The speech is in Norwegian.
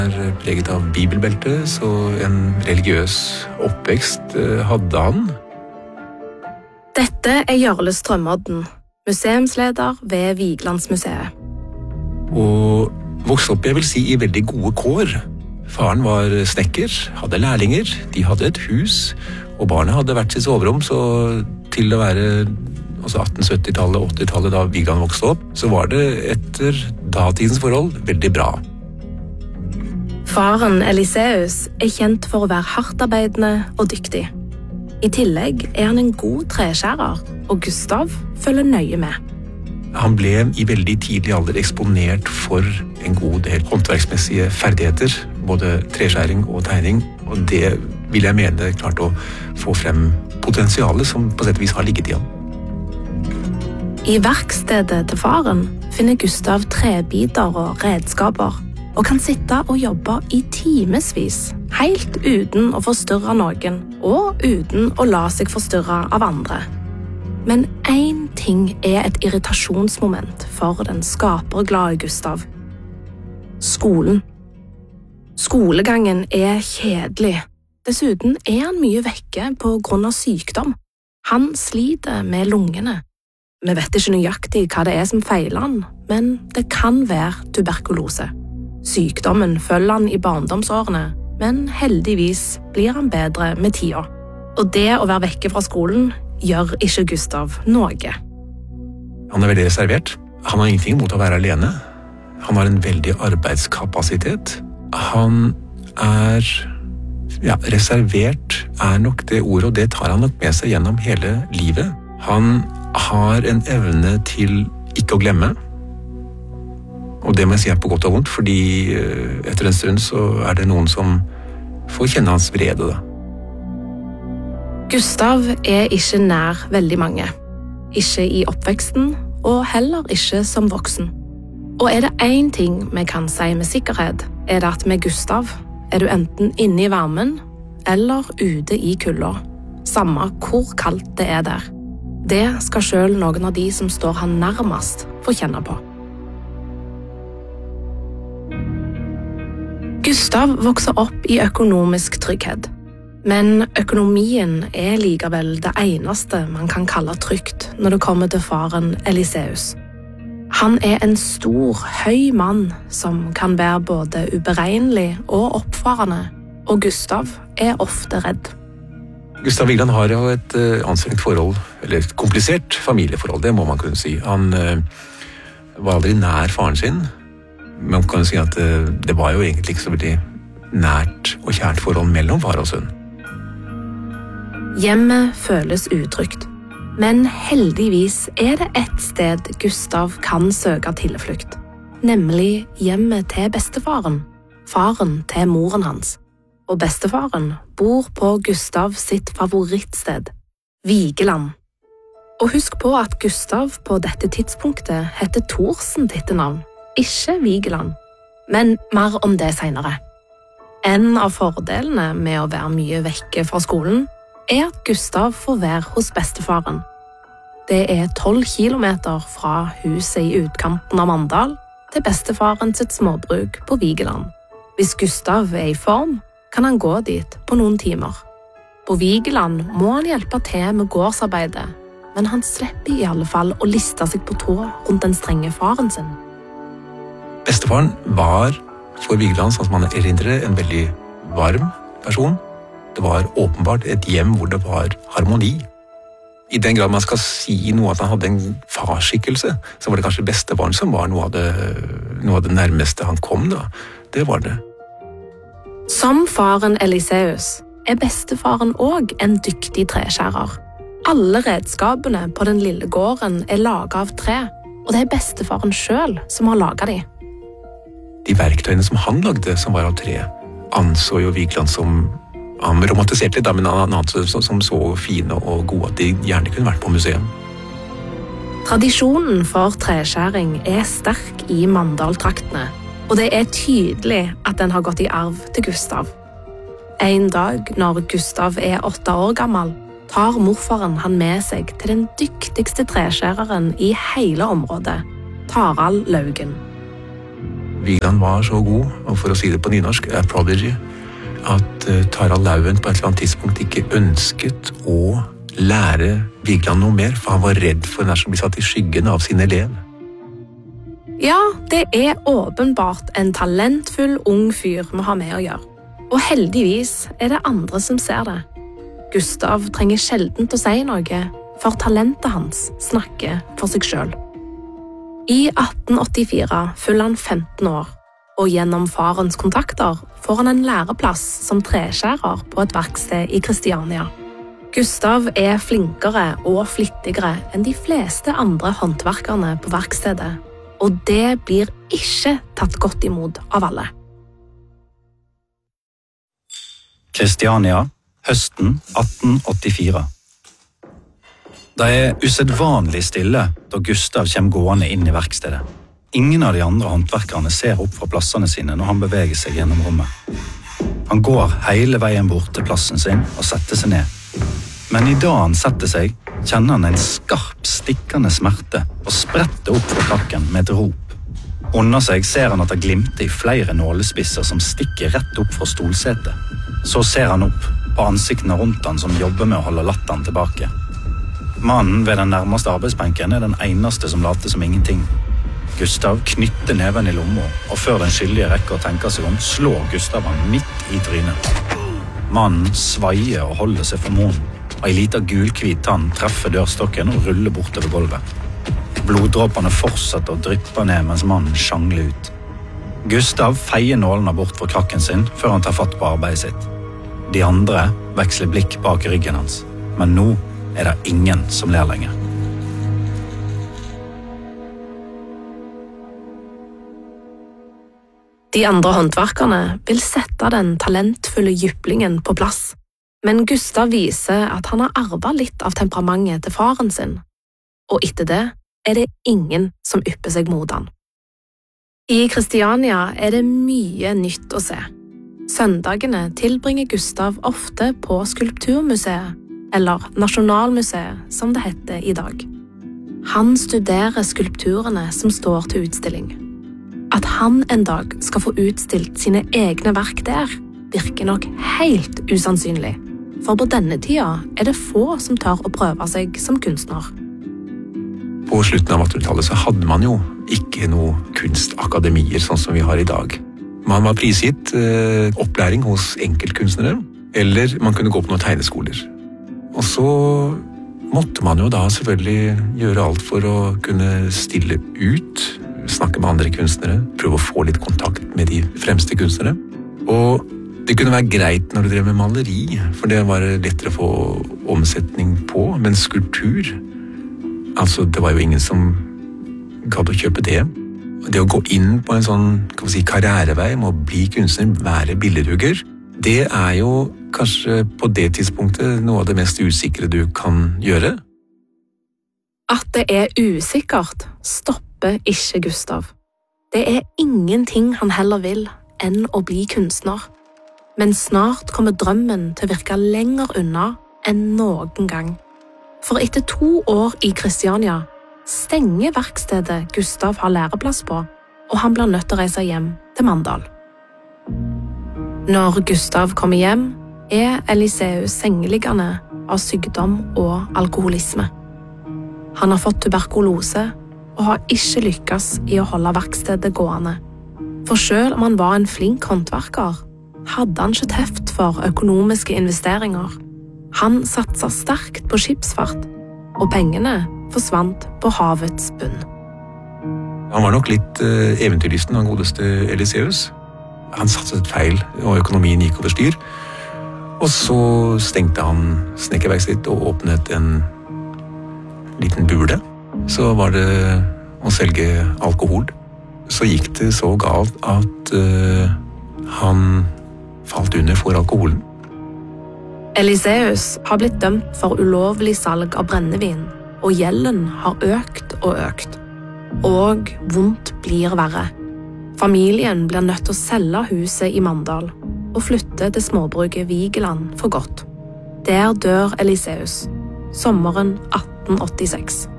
Er preget av bibelbeltet, så en religiøs oppvekst hadde han. Dette er Jarle Strømodden, museumsleder ved Vigelandsmuseet. Og vokste opp, jeg vil si, i veldig gode kår. Faren var snekker, hadde lærlinger, de hadde et hus, og barnet hadde vært sitt soverom, så til å være 1870-tallet, 80-tallet da Vigeland vokste opp, så var det etter datidens forhold veldig bra. Faren Eliseus er kjent for å være hardtarbeidende og dyktig. I tillegg er han en god treskjærer, og Gustav følger nøye med. Han ble i veldig tidlig alder eksponert for en god del håndverksmessige ferdigheter, både treskjæring og tegning, og det vil jeg mene klart å få frem potensialet som på sett og vis har ligget i ham. I verkstedet til faren finner Gustav trebiter og redskaper, og kan sitte og jobbe i timesvis, helt uten å forstyrre noen, og uten å la seg forstyrre av andre. Men én ting er et irritasjonsmoment for den skaperglade Gustav. Skolen. Skolegangen er kjedelig. Dessuten er han mye vekke på grunn av sykdom. Han sliter med lungene. Vi vet ikke nøyaktig hva det er som feiler han, men det kan være tuberkulose. Sykdommen følger han i barndomsårene, men heldigvis blir han bedre med tida. Og det å være vekke fra skolen gjør ikke Gustav noe. Han er veldig reservert. Han har ingenting imot å være alene. Han har en veldig arbeidskapasitet. Han er reservert er nok det ordet, og det tar han nok med seg gjennom hele livet. Han har en evne til ikke å glemme. Og det må jeg si er på godt og vondt, fordi etter en stund så er det noen som får kjenne hans vrede da. Gustav er ikke nær veldig mange. Ikke i oppveksten, og heller ikke som voksen. Og er det én ting vi kan si med sikkerhet, er det at med Gustav er du enten inne i varmen eller ute i kulda. Samme hvor kaldt det er der. Det skal selv noen av de som står han nærmest få kjenne på. Gustav vokser opp i økonomisk trygghet. Men økonomien er likevel det eneste man kan kalle trygt når det kommer til faren Eliseus. Han er en stor, høy mann som kan være både uberegnelig og oppfarende, og Gustav er ofte redd. Gustav Vigeland har jo et anstrengt forhold, eller et komplisert familieforhold, det må man kunne si. Han var aldri nær faren sin, men man kan si at det var jo egentlig ikke så veldig nært og kjært forhold mellom far og sønn. Hjemmet føles utrygt, men heldigvis er det et sted Gustav kan søke tilflukt, nemlig hjemmet til bestefaren, faren til moren hans. Og bestefaren bor på Gustav sitt favorittsted, Vigeland. Og husk på at Gustav på dette tidspunktet heter Thorsen til etternavn, ikke Vigeland, men mer om det senere. En av fordelene med å være mye vekke fra skolen er at Gustav får være hos bestefaren. Det er 12 kilometer fra huset i utkanten av Mandal til bestefaren sitt småbruk på Vigeland. Hvis Gustav er i form, kan han gå dit på noen timer. På Vigeland må han hjelpe til med gårdsarbeidet, men han slipper i alle fall å liste seg på tå rundt den strenge faren sin. Bestefaren var for Vigeland, sånn som han erindrer, en veldig varm person. Det var åpenbart et hjem hvor det var harmoni. I den grad man skal si noe at han hadde en farskikkelse, så var det kanskje bestefaren som var noe av det nærmeste han kom da. Det var det. Som faren Eliseus er bestefaren også en dyktig treskjærer. Alle redskapene på den lille gården er laget av tre, og det er bestefaren selv som har laget de. De verktøyene som han lagde, som var av tre, anså jo Vigeland som, han romantiserte litt, men han anså som så fine og gode at de gjerne kunne vært på museum. Tradisjonen for treskjæring er sterk i Mandal-traktene, og det er tydelig at den har gått i arv til Gustav. En dag når Gustav er 8 år gammel, tar morfaren han med seg til den dyktigste treskjæreren i hele området, Tarald Laugen. Vigeland var så god, og for å si det på nynorsk, prodigy, at Tarald Lauen på et eller annet tidspunkt ikke ønsket å lære Vigeland noe mer, for han var redd for nær som bli satt i skyggen av sin elev. Ja, det er åpenbart en talentfull ung fyr vi har med å gjøre. Og heldigvis er det andre som ser det. Gustav trenger sjelden å si noe, for talentet hans snakker for seg selv. I 1884 fyller han 15 år, og gjennom farens kontakter får han en læreplass som treskjærer på et verksted i Kristiania. Gustav er flinkere og flittigere enn de fleste andre håndverkerne på verkstedet, og det blir ikke tatt godt imot av alle. Kristiania, høsten 1884. Det er usedvanlig stille da Gustav kommer gående inn i verkstedet. Ingen av de andre håndverkerne ser opp fra plassene sine når han beveger seg gjennom rommet. Han går hele veien bort til plassen sin og setter seg ned. Men i dag han setter seg, kjenner han en skarp, stikkende smerte og spretter opp fra krakken med et rop. Under seg ser han at det glimter i flere nålespisser som stikker rett opp fra stolsetet. Så ser han opp på ansiktene rundt han som jobber med å holde latteren tilbake. Mannen ved den nærmeste arbeidsbenken er den eneste som later som ingenting. Gustav knytter neven i lomma, og før den skyldige rekker å tenke seg om, slår Gustav han midt i trynet. Mannen svaier og holder seg for munnen, og en liten gulhvit tann treffer dørstokken og ruller bortover gulvet. Bloddråpene fortsetter å dryppe ned mens mannen sjangler ut. Gustav feier nålene bort fra krakken sin før han tar fatt på arbeidet sitt. De andre veksler blikk bak ryggen hans, men nå er det ingen som ler lenger. De andre håndverkerne vil sette den talentfulle jyplingen på plass, men Gustav viser at han har arvet litt av temperamentet til faren sin, og etter det er det ingen som ypper seg mot han. I Kristiania er det mye nytt å se. Søndagene tilbringer Gustav ofte på Skulpturmuseet, eller Nasjonalmuseet, som det heter i dag. Han studerer skulpturene som står til utstilling. At han en dag skal få utstilt sine egne verk der, virker nok helt usannsynlig, for på denne tida er det få som tør å prøve seg som kunstner. På slutten av 1800-tallet så hadde man jo ikke noe kunstakademier sånn som vi har i dag. Man var prisgitt opplæring hos enkeltkunstnere, eller man kunne gå på noen tegneskoler. Og så måtte man jo da selvfølgelig gjøre alt for å kunne stille ut, snakke med andre kunstnere, prøve å få litt kontakt med de fremste kunstnere. Og det kunne være greit når du drev med maleri, for det var lettere å få omsetning på, men skulptur, altså det var jo ingen som gadd å kjøpe det. Det å gå inn på en sånn karrierevei med å bli kunstner, være billedhugger, det er jo kanskje på det tidspunktet noe av det mest usikre du kan gjøre. At det er usikkert stopper ikke Gustav. Det er ingenting han heller vil enn å bli kunstner. Men snart kommer drømmen til å virke lenger unna enn noen gang. For etter 2 år i Kristiania stenger verkstedet Gustav har læreplass på, og han blir nødt til å reise hjem til Mandal. Når Gustav kommer hjem, er Eliseus sengeliggende av sykdom og alkoholisme. Han har fått tuberkulose og har ikke lykkes i å holde verkstedet gående. For selv om han var en flink håndverker, hadde han ikke teft for økonomiske investeringer. Han satset sterkt på skipsfart, og pengene forsvant på havets bunn. Han var nok litt eventyrlysten, den godeste Eliseus. Han satset feil, og økonomien gikk over styr. Og så stengte han snekkerverket sitt og åpnet en liten bule. Så var det å selge alkohol. Så gikk det så galt at han falt under for alkoholen. Eliseus har blitt dømt for ulovlig salg av brennevin, og gjelden har økt og økt. Og vondt blir verre. Familien blir nødt til å selge huset i Mandal og flytte til småbruket Vigeland for godt. Der dør Eliseus, sommeren 1886.